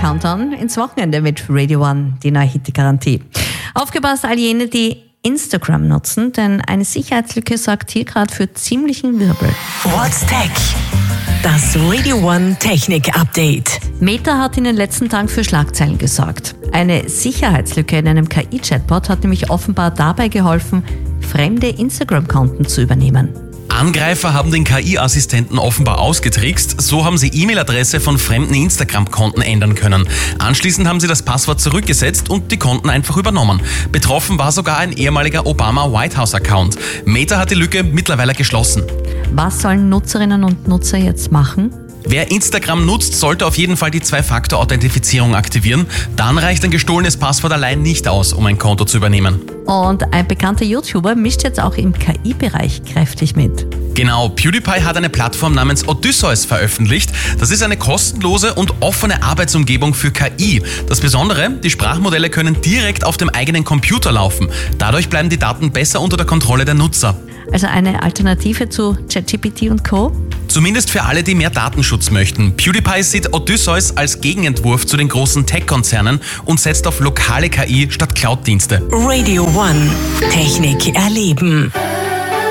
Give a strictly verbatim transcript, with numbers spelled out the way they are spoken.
Countdown ins Wochenende mit Radio One, die neue Hit-Garantie. Aufgepasst, all jene, die Instagram nutzen, denn eine Sicherheitslücke sorgt hier gerade für ziemlichen Wirbel. What's Tech? Das Radio One Technik-Update. Meta hat in den letzten Tagen für Schlagzeilen gesorgt. Eine Sicherheitslücke in einem K I-Chatbot hat nämlich offenbar dabei geholfen, fremde Instagram-Konten zu übernehmen. Angreifer haben den K I-Assistenten offenbar ausgetrickst, so haben sie E-Mail-Adresse von fremden Instagram-Konten ändern können. Anschließend haben sie das Passwort zurückgesetzt und die Konten einfach übernommen. Betroffen war sogar ein ehemaliger Obama-White House-Account. Meta hat die Lücke mittlerweile geschlossen. Was sollen Nutzerinnen und Nutzer jetzt machen? Wer Instagram nutzt, sollte auf jeden Fall die Zwei-Faktor-Authentifizierung aktivieren. Dann reicht ein gestohlenes Passwort allein nicht aus, um ein Konto zu übernehmen. Und ein bekannter YouTuber mischt jetzt auch im K I-Bereich kräftig mit. Genau, PewDiePie hat eine Plattform namens Odysseus veröffentlicht. Das ist eine kostenlose und offene Arbeitsumgebung für K I. Das Besondere, die Sprachmodelle können direkt auf dem eigenen Computer laufen. Dadurch bleiben die Daten besser unter der Kontrolle der Nutzer. Also eine Alternative zu ChatGPT und Co.? Zumindest für alle, die mehr Datenschutz möchten. PewDiePie sieht Odysseus als Gegenentwurf zu den großen Tech-Konzernen und setzt auf lokale K I statt Cloud-Dienste. Radio One. Technik erleben.